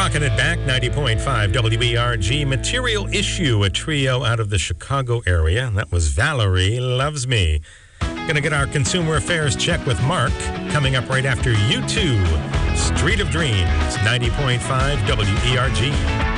Rocking it back, 90.5 WERG. Material Issue, a trio out of the Chicago area. That was Valerie Loves Me. Gonna get our consumer affairs check with Mark coming up right after U2. Street of Dreams, 90.5 WERG.